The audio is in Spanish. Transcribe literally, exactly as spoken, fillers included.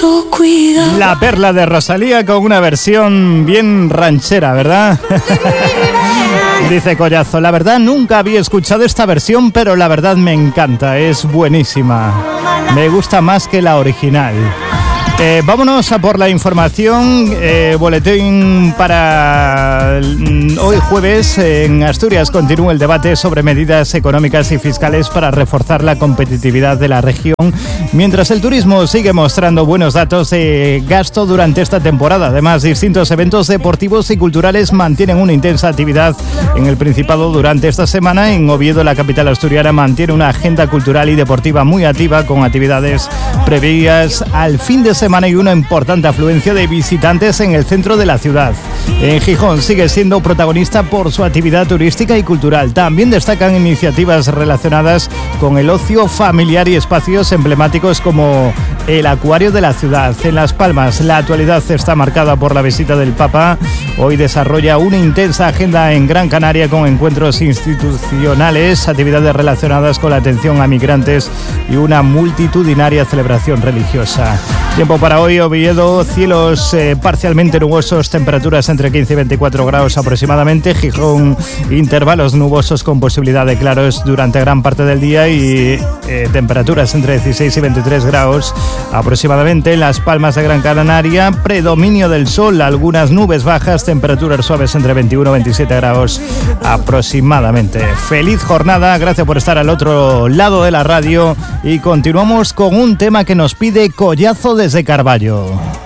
tanto cuidado. La perla de Rosalía con una versión bien ranchera, ¿verdad? Dice Collazo, la verdad nunca había escuchado esta versión, pero la verdad me encanta, es buenísima. Me gusta más que la original. Eh, vámonos a por la información. Eh, boletín para hoy jueves. En Asturias continúa el debate sobre medidas económicas y fiscales para reforzar la competitividad de la región, mientras el turismo sigue mostrando buenos datos de gasto durante esta temporada. Además, distintos eventos deportivos y culturales mantienen una intensa actividad en el Principado durante esta semana. En Oviedo, la capital asturiana mantiene una agenda cultural y deportiva muy activa, con actividades previas al fin de semana y una importante afluencia de visitantes en el centro de la ciudad. En Gijón sigue siendo protagonista por su actividad turística y cultural. También destacan iniciativas relacionadas con el ocio familiar y espacios emblemáticos como el acuario de la ciudad. En Las Palmas, la actualidad está marcada por la visita del Papa. Hoy desarrolla una intensa agenda en Gran Canaria con encuentros institucionales, actividades relacionadas con la atención a migrantes y una multitudinaria celebración religiosa. Tiempo para hoy: Oviedo, cielos eh, parcialmente nubosos, temperaturas entre quince y veinticuatro grados aproximadamente. Gijón, intervalos nubosos con posibilidad de claros durante gran parte del día y eh, temperaturas entre dieciséis y veintitrés grados aproximadamente. Las Palmas de Gran Canaria, predominio del sol, algunas nubes bajas, temperaturas suaves entre veintiuno y veintisiete grados aproximadamente. Feliz jornada, gracias por estar al otro lado de la radio y continuamos con un tema que nos pide Collazo desde Carballo.